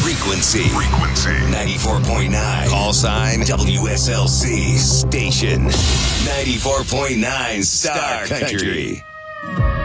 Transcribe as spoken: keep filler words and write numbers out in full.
Frequency. Frequency. ninety-four point nine. Call sign W S L C. Station ninety-four point nine Star Country.